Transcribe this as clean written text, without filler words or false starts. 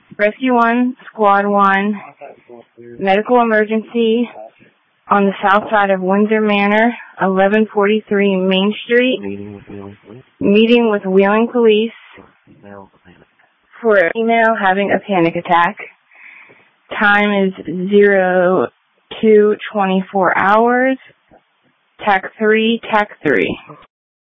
Rescue 1, Squad 1, medical emergency on the south side of Windsor Manor, 1143 Main Street. Meeting with Wheeling Police for an female having a panic attack. Time is 02:24. TAC 3, TAC 3.